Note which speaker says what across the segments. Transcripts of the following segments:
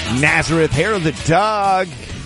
Speaker 1: Nazareth, Hair of the Dog.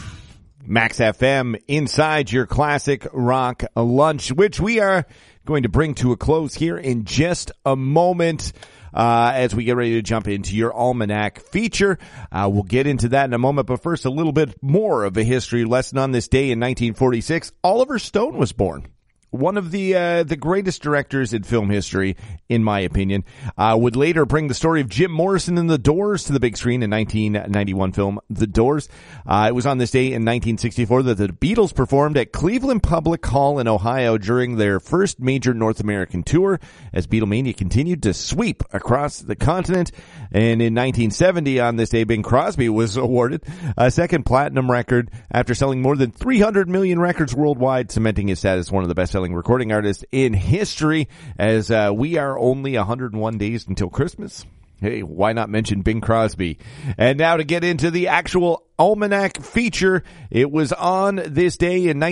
Speaker 1: Max FM inside your classic rock lunch, which we are going to bring to a close here in just a moment. As we get ready to jump into your almanac feature. We'll get into that in a moment, but first a little bit more of a history lesson. On this day in 1946, Oliver Stone was born. One of the greatest directors in film history, in my opinion, would later bring the story of Jim Morrison and the Doors to the big screen in 1991 film The Doors. It was on this day in 1964 that the Beatles performed at Cleveland Public Hall in Ohio during their first major North American tour, as Beatlemania continued to sweep across the continent. And in 1970, on this day, Bing Crosby was awarded a second platinum record after selling more than 300 million records worldwide, cementing his status as one of the best-selling recording artists in history. As we are only 101 days until Christmas, hey, why not mention Bing Crosby? And now to get into the actual almanac feature. It was on this day in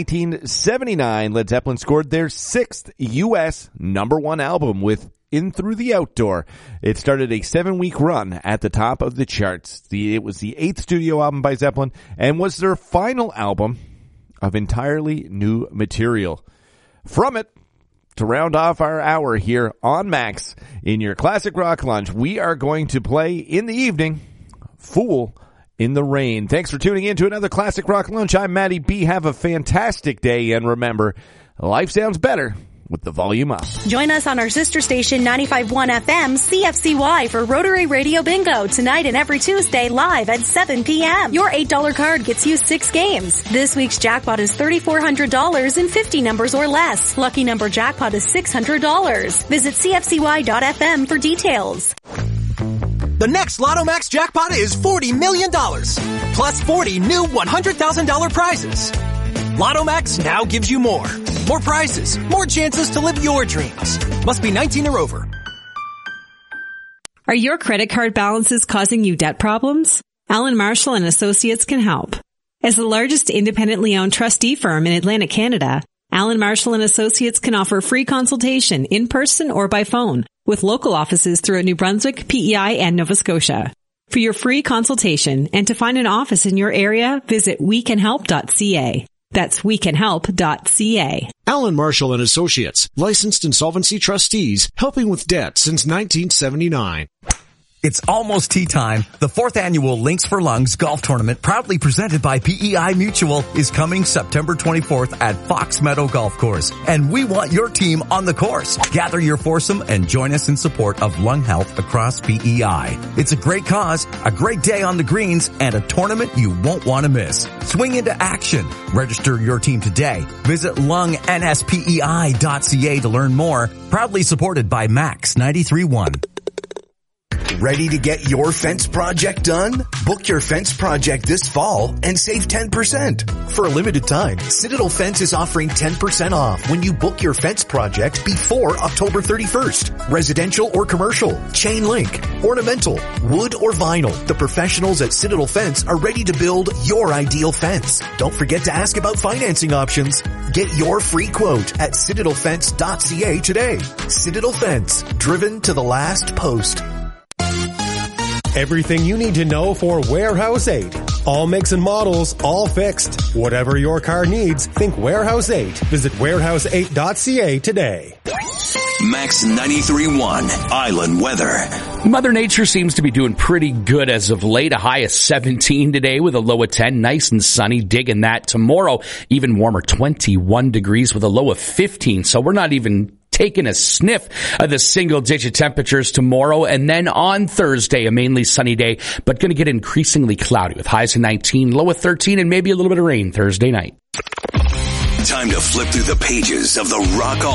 Speaker 1: 1979, Led Zeppelin scored their 6th U.S. #1 album with In Through the Outdoor. It started a 7-week run at the top of the charts. It was the 8th studio album by Zeppelin and was their final album of entirely new material. From it, to round off our hour here on Max in your classic rock lunch, we are going to play in the evening, Fool in the Rain. Thanks for tuning in to another classic rock lunch. I'm Matty B. Have a fantastic day, and remember, life sounds better with the volume up.
Speaker 2: Join us on our sister station 95.1 FM CFCY for Rotary Radio Bingo tonight and every Tuesday live at 7 p.m. Your $8 card gets you 6 games. This week's jackpot is $3,400 in 50 numbers or less. Lucky number jackpot is $600. Visit CFCY.FM for details.
Speaker 3: The next Lotto Max jackpot is $40 million. Plus 40 new $100,000 prizes. Lotto Max now gives you more. More prizes, more chances to live your dreams. Must be 19 or over.
Speaker 4: Are your credit card balances causing you debt problems? Allen Marshall and Associates can help. As the largest independently owned trustee firm in Atlantic Canada, Allen Marshall and Associates can offer free consultation in person or by phone with local offices throughout New Brunswick, PEI, and Nova Scotia. For your free consultation and to find an office in your area, visit wecanhelp.ca. That's wecanhelp.ca.
Speaker 5: Allen Marshall and Associates, licensed insolvency trustees, helping with debt since 1979.
Speaker 6: It's almost tea time. The 4th annual Links for Lungs golf tournament, proudly presented by PEI Mutual, is coming September 24th at Fox Meadow Golf Course. And we want your team on the course. Gather your foursome and join us in support of lung health across PEI. It's a great cause, a great day on the greens, and a tournament you won't want to miss. Swing into action. Register your team today. Visit lungnspei.ca to learn more. Proudly supported by Max 93.1.
Speaker 7: Ready to get your fence project done? Book your fence project this fall and save 10%. For a limited time, Citadel Fence is offering 10% off when you book your fence project before October 31st. Residential or commercial, chain link, ornamental, wood or vinyl. The professionals at Citadel Fence are ready to build your ideal fence. Don't forget to ask about financing options. Get your free quote at citadelfence.ca today. Citadel Fence, driven to the last post.
Speaker 8: Everything you need to know for Warehouse 8. All makes and models, all fixed. Whatever your car needs, think Warehouse 8. Visit warehouse8.ca today.
Speaker 9: Max 93.1 Island Weather.
Speaker 10: Mother Nature seems to be doing pretty good as of late. A high of 17 today with a low of 10. Nice and sunny. Digging that. Tomorrow, even warmer, 21 degrees with a low of 15. So we're not even taking a sniff of the single-digit temperatures tomorrow. And then on Thursday, a mainly sunny day, but going to get increasingly cloudy with highs of 19, low of 13, and maybe a little bit of rain Thursday night.
Speaker 9: Time to flip through the pages of the Rock